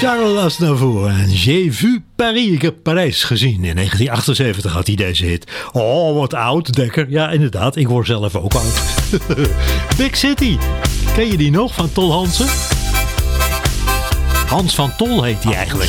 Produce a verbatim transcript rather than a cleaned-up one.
Charles Aznavour en J'ai vu Paris. Ik heb Parijs gezien. In negentien achtenzeventig had hij deze hit. Oh, wat oud, Dekker. Ja, inderdaad. Ik word zelf ook oud. Big City. Ken je die nog van Tol Hansen? Hans van Tol heet hij eigenlijk.